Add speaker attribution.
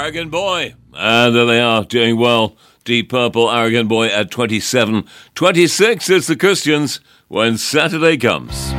Speaker 1: Arrogant Boy. And there they are, doing well. Deep Purple, Arrogant Boy at 27. 26, it's the Christians when Saturday comes.